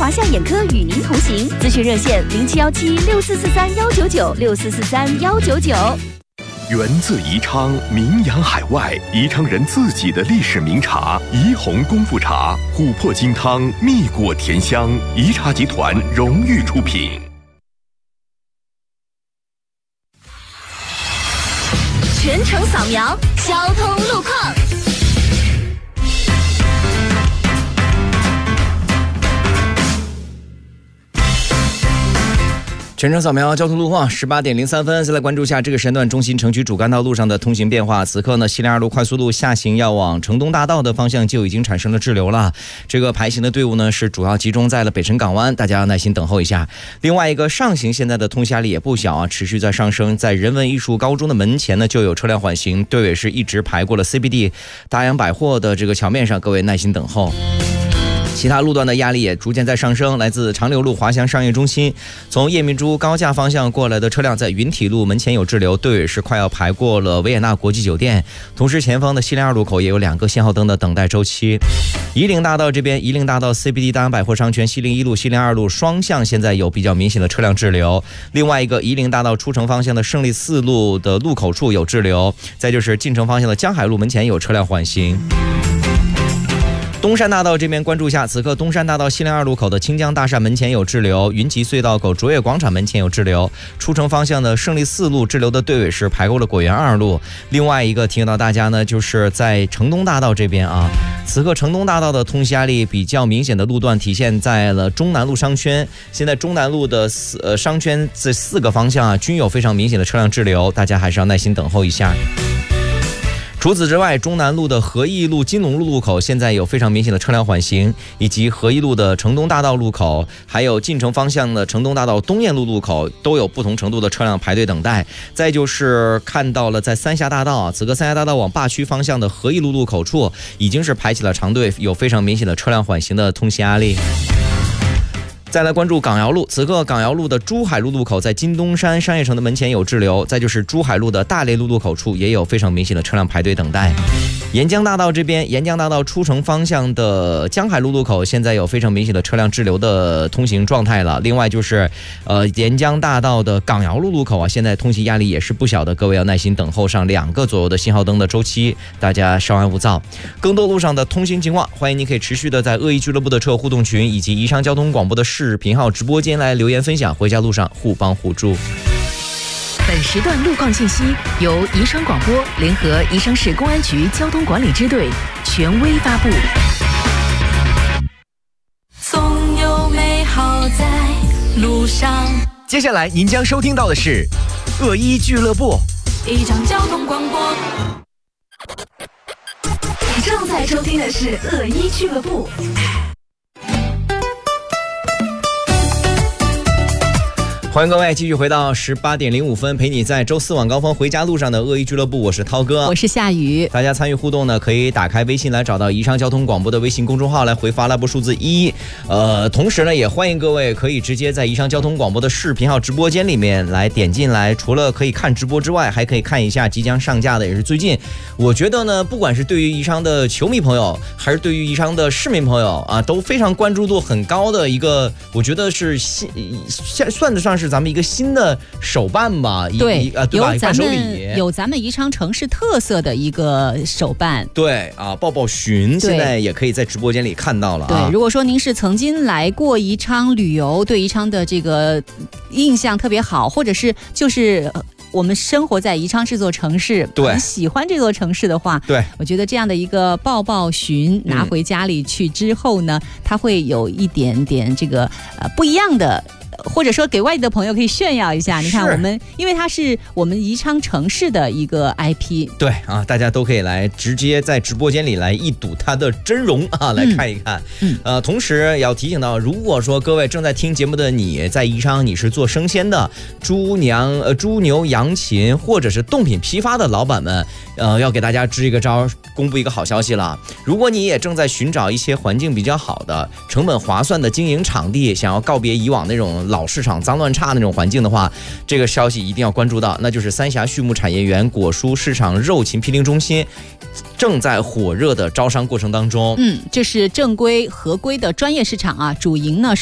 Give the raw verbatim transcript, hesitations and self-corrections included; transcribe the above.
华夏眼科与您同行，咨询热线零七幺七六四四三幺九九六四四三幺九九。 源自宜昌，名扬海外，宜昌人自己的历史名茶宜红功夫茶，琥珀金汤，蜜果甜香，宜茶集团荣誉出品。 全程扫描交通路况。 全程扫描交通路况，十八点零三分，再来关注一下这个时段中心城区主干道路上的通行变化。此刻呢，西陵二路快速路下行要往城东大道的方向就已经产生了滞留了。这个排行的队伍呢是主要集中在了北辰港湾，大家要耐心等候一下。另外一个上行现在的通行压力也不小啊，持续在上升。在人文艺术高中的门前呢就有车辆缓行，队尾是一直排过了 C B D 大洋百货的这个桥面上，各位耐心等候。其他路段的压力也逐渐在上升，来自长流路华翔商业中心从叶明珠高架方向过来的车辆在云体路门前有滞留，队尾是快要排过了维也纳国际酒店，同时前方的西陵二路口也有两个信号灯的等待周期。夷陵大道这边，夷陵大道 C B D 大洋百货商圈西陵一路西陵二路双向现在有比较明显的车辆滞留，另外一个夷陵大道出城方向的胜利四路的路口处有滞留，再就是进城方向的江海路门前有车辆缓行。东山大道这边关注一下，此刻东山大道西陵二路口的清江大厦门前有滞留，云集隧道口卓越广场门前有滞留，出城方向的胜利四路滞留的队尾是排过了果园二路。另外一个提醒到大家呢，就是在城东大道这边啊，此刻城东大道的通行压力比较明显的路段体现在了中南路商圈，现在中南路的四呃商圈这四个方向啊均有非常明显的车辆滞留，大家还是要耐心等候一下。除此之外，中南路的和义路金龙路路口现在有非常明显的车辆缓行，以及和义路的城东大道路口，还有进城方向的城东大道东燕路路口都有不同程度的车辆排队等待。再就是看到了在三峡大道啊，此刻三峡大道往坝区方向的和义路路口处已经是排起了长队，有非常明显的车辆缓行的通行压力。再来关注港瑶路，此刻港瑶路的珠海路路口在金东山商业城的门前有滞留，再就是珠海路的大连路路口处也有非常明显的车辆排队等待。沿江大道这边，沿江大道出城方向的江海路路口现在有非常明显的车辆滞留的通行状态了。另外就是呃沿江大道的港瑶路路口啊，现在通行压力也是不小的，各位要耐心等候上两个左右的信号灯的周期，大家稍安勿躁。更多路上的通行情况，欢迎你可以持续的在恶意俱乐部的车友互动群以及宜昌交通广播的视频号直播间来留言分享，回家路上互帮互助。 本时段路况信息由宜昌广播联合宜昌市公安局交通管理支队权威发布。 总有美好在路上。 接下来您将收听到的是恶一俱乐部。 宜昌交通广播。 你正在收听的是恶一俱乐部。 欢迎各位继续回到十八点零五分，陪你在周四晚高峰回家路上的恶意俱乐部，我是涛哥， 我是夏雨。 大家参与互动呢，可以打开微信来找到宜昌交通广播的微信公众号来回发拉布数字一。呃，同时呢，也欢迎各位可以直接在宜昌交通广播的视频号直播间里面来点进来，除了可以看直播之外，还可以看一下即将上架的，也是最近我觉得呢，不管是对于宜昌的球迷朋友，还是对于宜昌的市民朋友啊，都非常关注度很高的一个，我觉得是新算得上是。是咱们一个新的手办吧， 对， 呃，对吧？ 有咱们有咱们宜昌城市特色的一个手办， 对啊，抱抱寻现在也可以在直播间里看到了、啊。 对，如果说您是曾经来过宜昌旅游，对宜昌的这个印象特别好，或者是就是我们生活在宜昌这座城市， 对， 很喜欢这座城市的话， 对， 我觉得这样的一个抱抱寻拿回家里去之后呢，嗯、它会有一点点这个呃不一样的。或者说给外地的朋友可以炫耀一下，你看我们，因为它是我们宜昌城市的一个 I P， 对啊，大家都可以来直接在直播间里来一睹它的真容啊，来看一看。嗯，呃，同时也要提醒到，如果说各位正在听节目的你在宜昌，你是做生鲜的猪娘呃猪牛羊禽或者是冻品批发的老板们，呃，要给大家支一个招，公布一个好消息了。如果你也正在寻找一些环境比较好的、成本划算的经营场地，想要告别以往那种老市场脏乱差那种环境的话，这个消息一定要关注到，那就是三峡畜牧产业园果蔬市场肉禽批零中心正在火热的招商过程当中。 嗯，这是正规合规的专业市场啊，主营呢